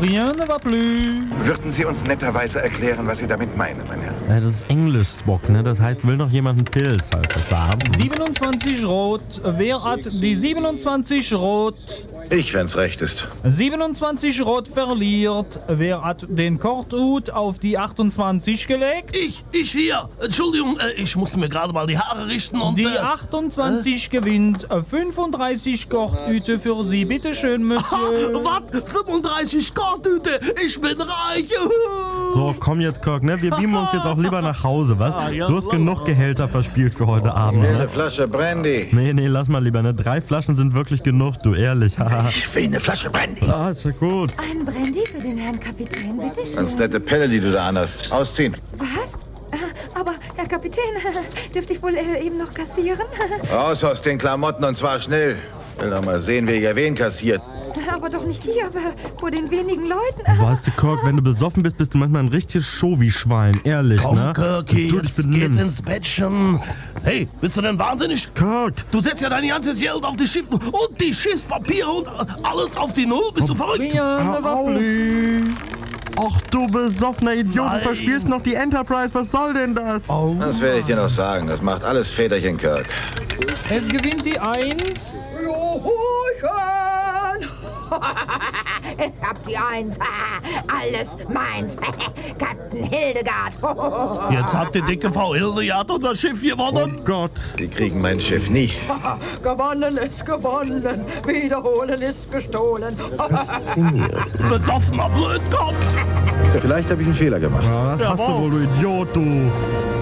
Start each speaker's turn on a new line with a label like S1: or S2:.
S1: Rien ne va plus.
S2: Würden Sie uns netterweise erklären, was Sie damit meinen, mein Herr?
S3: Ja, das ist Englisch, Spock, ne? Das heißt, will noch jemand einen Pilz, heißt das da.
S1: 27 rot. Wer hat die 27 rot?
S2: Ich, wenn's recht ist.
S1: 27 rot verliert. Wer hat den Korthut auf die 28 gelegt?
S4: Ich hier. Entschuldigung, ich muss mir gerade mal die Haare richten und...
S1: Die 28 gewinnt. 35 Korthüte für Sie. Bitte schön, Monsieur.
S4: Was? 35 Korthüte? Ich bin reich. Juhu.
S3: So, komm jetzt, Kirk, ne? Wir beamen uns jetzt auch lieber nach Hause, was?
S4: ja,
S3: Du hast genug Gehälter verspielt für heute Abend,
S2: Eine
S3: ne?
S2: Flasche Brandy.
S3: Nee, lass mal lieber, ne? 3 Flaschen sind wirklich genug, du, ehrlich. Haha.
S2: Ich will eine Flasche Brandy.
S3: Ah, ist ja gut.
S5: Ein Brandy für den Herrn Kapitän, bitteschön.
S2: Ganz nette Pelle, die du da anhast. Ausziehen.
S5: Was? Aber, Herr Kapitän, dürfte ich wohl eben noch kassieren?
S2: Raus aus den Klamotten und zwar schnell. Will doch mal sehen, wer hier wen kassiert.
S5: Aber doch nicht hier, vor den wenigen Leuten.
S3: Weißt du, Kirk, wenn du besoffen bist, bist du manchmal ein richtiges Show-wie-Schwein, ehrlich,
S4: Komm,
S3: ne?
S4: Kirky,
S3: Du dich
S4: jetzt geht's
S3: benimmst.
S4: ins Bettchen. Hey, bist du denn wahnsinnig?
S3: Kirk!
S4: Du setzt ja dein ganzes Geld auf die Schiff und die Schiffspapiere und alles auf die Null. Bist du verrückt?
S1: Rien ne va
S3: Au.
S1: plus.
S3: Ach du besoffener Idiot,
S4: Nein.
S3: du verspielst noch die Enterprise, was soll denn das?
S2: Das werde ich dir noch sagen. Das macht alles Väterchen, Kirk.
S1: Es gewinnt die 1.
S5: Ich hab die Eins. Alles meins. Captain Hildegard.
S4: Jetzt hat die dicke Frau Hildegard unser Schiff gewonnen.
S3: Oh Gott.
S2: Die kriegen mein Schiff nie.
S6: Gewonnen ist gewonnen, wiederholen ist gestohlen.
S4: Besoffener Blödkopf.
S2: Vielleicht habe ich einen Fehler gemacht.
S3: Ja, was hast du wohl, du Idiot, du?